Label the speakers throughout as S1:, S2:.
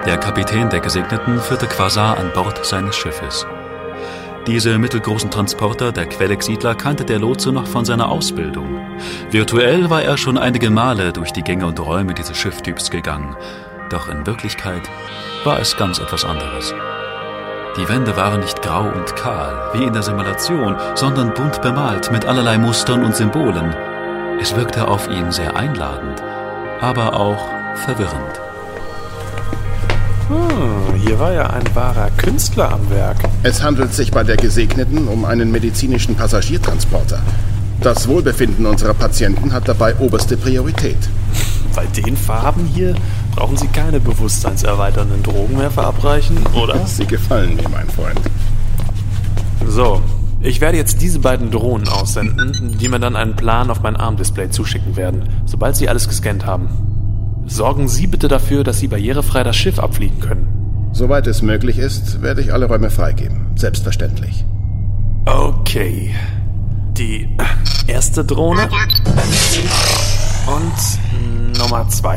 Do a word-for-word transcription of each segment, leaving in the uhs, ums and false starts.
S1: Der Kapitän der Gesegneten führte Quasar an Bord seines Schiffes. Diese mittelgroßen Transporter der Quellex-Siedler kannte der Lotse noch von seiner Ausbildung. Virtuell war er schon einige Male durch die Gänge und Räume dieses Schifftyps gegangen. Doch in Wirklichkeit war es ganz etwas anderes. Die Wände waren nicht grau und kahl, wie in der Simulation, sondern bunt bemalt mit allerlei Mustern und Symbolen. Es wirkte auf ihn sehr einladend, aber auch verwirrend.
S2: Hm, hier war ja ein wahrer Künstler am Werk.
S3: Es handelt sich bei der Gesegneten um einen medizinischen Passagiertransporter. Das Wohlbefinden unserer Patienten hat dabei oberste Priorität.
S2: Bei den Farben hier brauchen Sie keine bewusstseinserweiternden Drogen mehr verabreichen, oder?
S3: Sie gefallen mir, mein Freund.
S2: So, ich werde jetzt diese beiden Drohnen aussenden, die mir dann einen Plan auf mein Armdisplay zuschicken werden, sobald Sie alles gescannt haben. Sorgen Sie bitte dafür, dass Sie barrierefrei das Schiff abfliegen können.
S3: Soweit es möglich ist, werde ich alle Räume freigeben. Selbstverständlich.
S2: Okay. Die erste Drohne und Nummer zwei.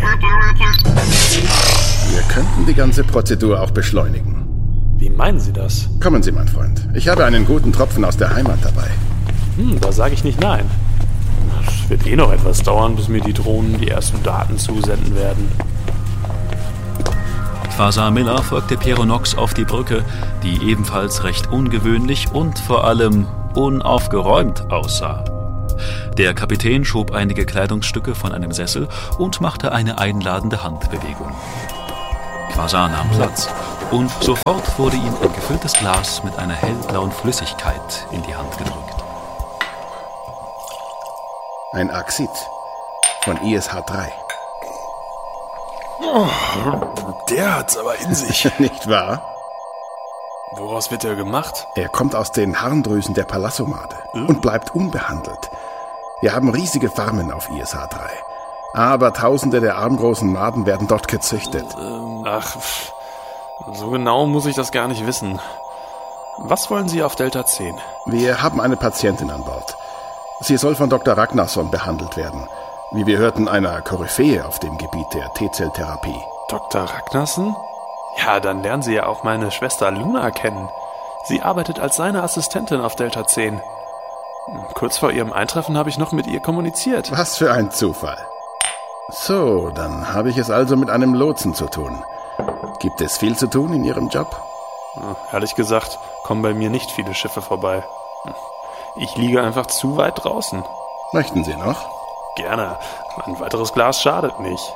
S3: Wir könnten die ganze Prozedur auch beschleunigen.
S2: Wie meinen Sie das?
S3: Kommen Sie, mein Freund. Ich habe einen guten Tropfen aus der Heimat dabei.
S2: Hm, da sage ich nicht nein. Es wird eh noch etwas dauern, bis mir die Drohnen die ersten Daten zusenden werden.
S1: Quasar Miller folgte Peronox auf die Brücke, die ebenfalls recht ungewöhnlich und vor allem unaufgeräumt aussah. Der Kapitän schob einige Kleidungsstücke von einem Sessel und machte eine einladende Handbewegung. Quasar nahm Platz und sofort wurde ihm ein gefülltes Glas mit einer hellblauen Flüssigkeit in die Hand gedrückt.
S3: Ein Axid von I S H drei.
S2: Oh, der hat's aber in sich.
S3: Nicht wahr?
S2: Woraus wird er gemacht?
S3: Er kommt aus den Harndrüsen der Palassomade hm? und bleibt unbehandelt. Wir haben riesige Farmen auf I S H drei. Aber tausende der armgroßen Maden werden dort gezüchtet.
S2: Ähm, ach, so genau muss ich das gar nicht wissen. Was wollen Sie auf Delta zehn?
S3: Wir haben eine Patientin an Bord. Sie soll von Doktor Ragnarsson behandelt werden. Wie wir hörten, einer Koryphäe auf dem Gebiet der T-Zelltherapie.
S2: Doktor Ragnarsson? Ja, dann lernen Sie ja auch meine Schwester Luna kennen. Sie arbeitet als seine Assistentin auf Delta zehn. Kurz vor ihrem Eintreffen habe ich noch mit ihr kommuniziert.
S3: Was für ein Zufall. So, dann habe ich es also mit einem Lotsen zu tun. Gibt es viel zu tun in Ihrem Job?
S2: Ja, ehrlich gesagt, kommen bei mir nicht viele Schiffe vorbei. Ich liege einfach zu weit draußen.
S3: Möchten Sie noch?
S2: Gerne. Ein weiteres Glas schadet nicht.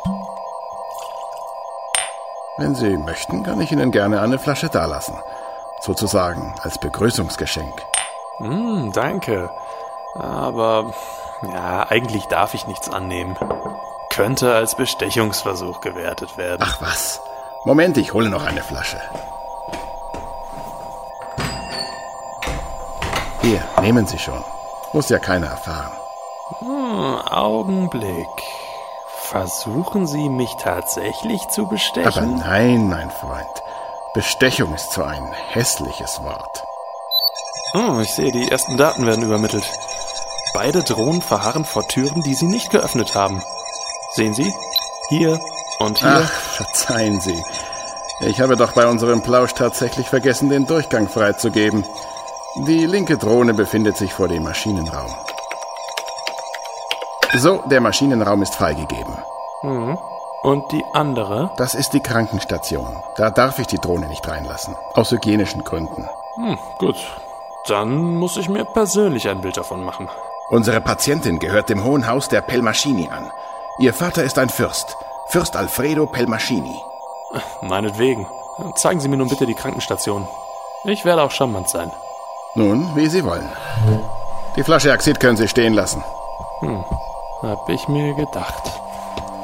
S3: Wenn Sie möchten, kann ich Ihnen gerne eine Flasche dalassen. Sozusagen als Begrüßungsgeschenk.
S2: Mm, danke. Aber, ja, eigentlich darf ich nichts annehmen. Könnte als Bestechungsversuch gewertet werden.
S3: Ach was. Moment, ich hole noch eine Flasche. Hier, nehmen Sie schon. Muss ja keiner erfahren.
S2: Hm, Augenblick. Versuchen Sie mich tatsächlich zu bestechen?
S3: Aber nein, mein Freund. Bestechung ist so ein hässliches Wort.
S2: Oh, ich sehe, die ersten Daten werden übermittelt. Beide Drohnen verharren vor Türen, die sie nicht geöffnet haben. Sehen Sie? Hier und hier.
S3: Ach, verzeihen Sie. Ich habe doch bei unserem Plausch tatsächlich vergessen, den Durchgang freizugeben. Die linke Drohne befindet sich vor dem Maschinenraum. So, der Maschinenraum ist freigegeben.
S2: Mhm. Und die andere?
S3: Das ist die Krankenstation. Da darf ich die Drohne nicht reinlassen. Aus hygienischen Gründen.
S2: Hm, gut. Dann muss ich mir persönlich ein Bild davon machen.
S3: Unsere Patientin gehört dem Hohen Haus der Pelmaschini an. Ihr Vater ist ein Fürst. Fürst Alfredo Pelmaschini.
S2: Meinetwegen. Zeigen Sie mir nun bitte die Krankenstation. Ich werde auch charmant sein.
S3: Nun, wie Sie wollen. Die Flasche Axid können Sie stehen lassen.
S2: Hm, hab ich mir gedacht.